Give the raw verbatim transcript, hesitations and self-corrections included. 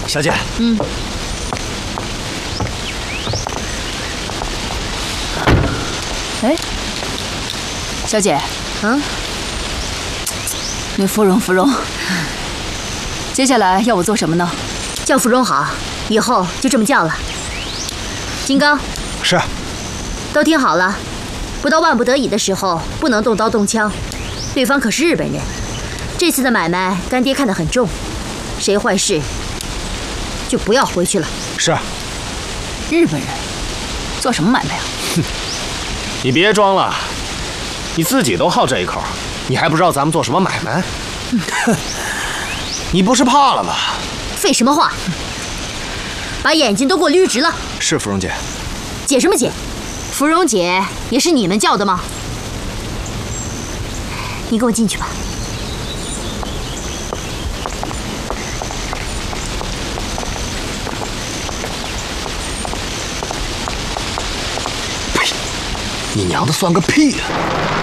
小姐。 嗯。哎，小姐， 嗯， 你芙蓉芙蓉，接下来要我做什么呢？ 叫芙蓉好，以后就这么叫了。金刚， 是。 都听好了，不到万不得已的时候，不能动刀动枪。对方可是日本人，这次的买卖干爹看得很重，谁坏事就不要回去了。 是。 日本人做什么买卖啊？ 哼，你别装了，你自己都好这一口，你还不知道咱们做什么买卖？哼，你不是怕了吗？ 废什么话！把眼睛都给我捋直了。 是芙蓉姐。 姐什么姐？芙蓉姐也是你们叫的吗？你跟我进去吧。 呸！你娘的算个屁呀！